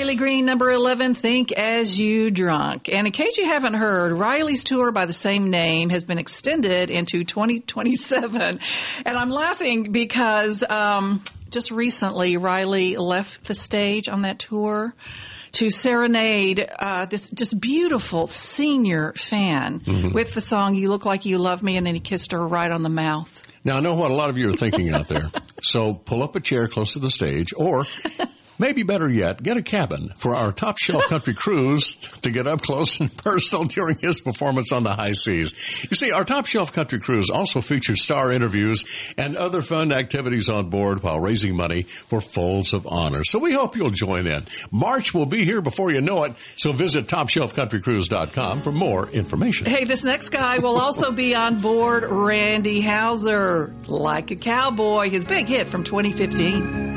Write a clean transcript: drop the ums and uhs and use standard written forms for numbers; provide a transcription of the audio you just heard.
Riley Green, number 11, Think As You Drunk. And in case you haven't heard, Riley's tour by the same name has been extended into 2027. And I'm laughing because just recently Riley left the stage on that tour to serenade this just beautiful senior fan with the song You Look Like You Love Me, and then he kissed her right on the mouth. Now, I know what a lot of you are thinking out there. So pull up a chair close to the stage, or maybe better yet, get a cabin for our Top Shelf Country Cruise to get up close and personal during his performance on the high seas. You see, our Top Shelf Country Cruise also features star interviews and other fun activities on board while raising money for Folds of Honor. So we hope you'll join in. March will be here before you know it, so visit TopShelfCountryCruise.com for more information. Hey, this next guy will also be on board, Randy Houser, Like a Cowboy, his big hit from 2015.